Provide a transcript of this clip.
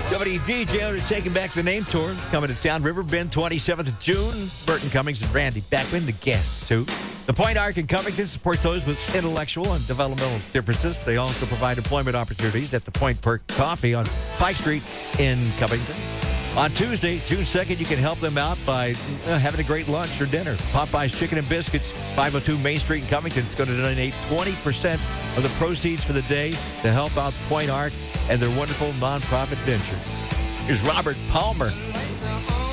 WDJ are taking back the name tour. Coming to town, Riverbend, 27th of June. Burton Cummings and Randy Beckman, the guests, too. The Point Arc in Covington supports those with intellectual and developmental differences. They also provide employment opportunities at the Point Perk Coffee on Pike Street in Covington. On Tuesday, June 2nd, you can help them out by having a great lunch or dinner. Popeye's Chicken and Biscuits, 502 Main Street in Covington, is going to donate 20% of the proceeds for the day to help out the Point Arc and their wonderful nonprofit ventures. Here's Robert Palmer.